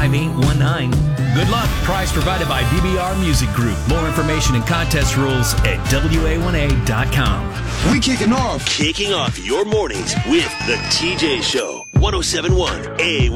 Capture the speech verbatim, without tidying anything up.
five eight one nine. Good luck. Prize provided by B B R Music Group. More information and contest rules at W A one A dot com. We kicking off. Kicking off your mornings with The T J Show. one oh seven point one A